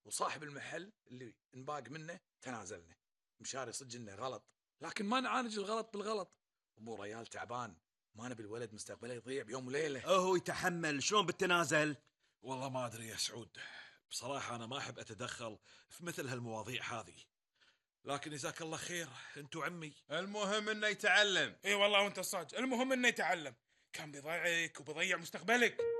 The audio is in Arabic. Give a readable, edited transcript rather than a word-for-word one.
وصاحب المحل اللي انباق منه تنازلنا، مشاري صدق انه غلط، لكن ما نعالج الغلط بالغلط. ابو ريال تعبان، ما نبي الولد مستقبله يضيع بيوم وليله. هو يتحمل، شلون بالتنازل؟ والله ما ادري يا سعود، بصراحة انا ما احب اتدخل في مثل هالمواضيع هذه، لكن جزاك الله خير انتو عمي. المهم انه يتعلم. اي والله وانت الصاج، المهم انه يتعلم، كان بيضيعك وبيضيع مستقبلك.